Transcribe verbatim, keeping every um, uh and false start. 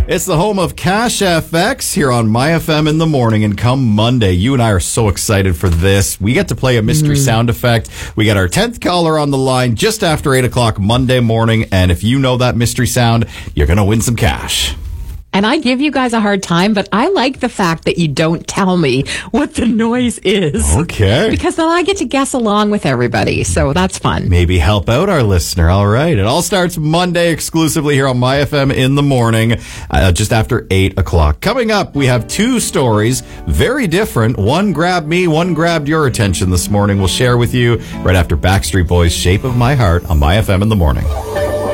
It's the home of Cash F X here on My F M in the morning. And come Monday, you and I are so excited for this. We get to play a mystery mm. sound effect. We got our tenth caller on the line just after eight o'clock Monday morning. And if you know that mystery sound, you're going to win some cash. And I give you guys a hard time, but I like the fact that you don't tell me what the noise is. Okay. Because then I get to guess along with everybody. So that's fun. Maybe help out our listener. All right. It all starts Monday exclusively here on My F M in the morning, uh, just after eight o'clock. Coming up, we have two stories, very different. One grabbed me, one grabbed your attention this morning. We'll share with you right after Backstreet Boys' Shape of My Heart on My F M in the morning.